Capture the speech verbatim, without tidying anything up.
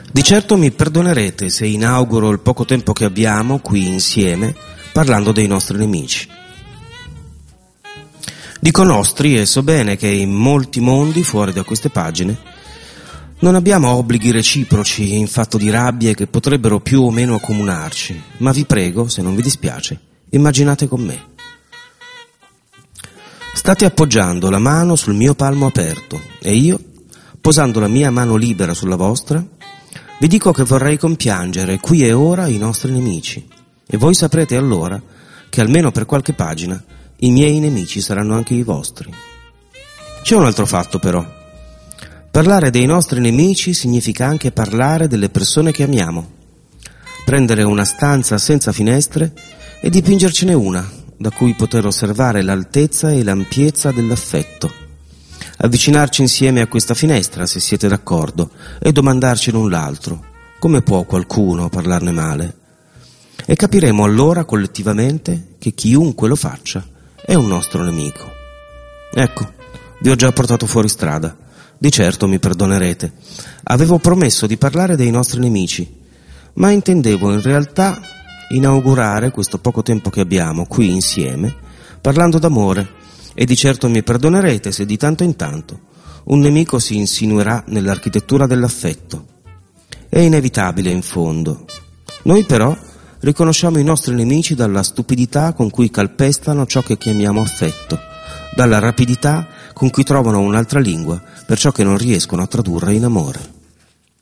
Di certo mi perdonerete se inauguro il poco tempo che abbiamo qui insieme parlando dei nostri nemici. Dico nostri e so bene che in molti mondi fuori da queste pagine non abbiamo obblighi reciproci in fatto di rabbie che potrebbero più o meno accomunarci, ma vi prego, se non vi dispiace, immaginate con me. State appoggiando la mano sul mio palmo aperto e io, posando la mia mano libera sulla vostra, vi dico che vorrei compiangere qui e ora i nostri nemici e voi saprete allora che almeno per qualche pagina i miei nemici saranno anche i vostri. C'è un altro fatto però. Parlare dei nostri nemici significa anche parlare delle persone che amiamo. Prendere una stanza senza finestre e dipingercene una da cui poter osservare l'altezza e l'ampiezza dell'affetto. Avvicinarci insieme a questa finestra, se siete d'accordo, e domandarci l'un l'altro: come può qualcuno parlarne male? E capiremo allora collettivamente che chiunque lo faccia è un nostro nemico. Ecco, vi ho già portato fuori strada. Di certo mi perdonerete. Avevo promesso di parlare dei nostri nemici, ma intendevo in realtà inaugurare questo poco tempo che abbiamo qui insieme parlando d'amore. E di certo mi perdonerete se di tanto in tanto un nemico si insinuerà nell'architettura dell'affetto. È inevitabile in fondo. Noi però riconosciamo i nostri nemici dalla stupidità con cui calpestano ciò che chiamiamo affetto, dalla rapidità con cui trovano un'altra lingua per ciò che non riescono a tradurre in amore.